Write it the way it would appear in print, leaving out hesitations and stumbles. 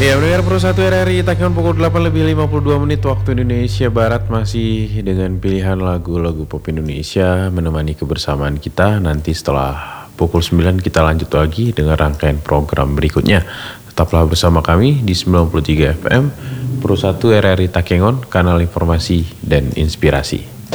Ya, mendengar Pro 1 RRI Takiman pukul 8:52 waktu Indonesia Barat masih dengan pilihan lagu-lagu pop Indonesia menemani kebersamaan kita. Nanti setelah pukul 9 kita lanjut lagi dengan rangkaian program berikutnya. Tetaplah bersama kami di 93 FM Pro 1 RRI Takengon, kanal informasi dan inspirasi.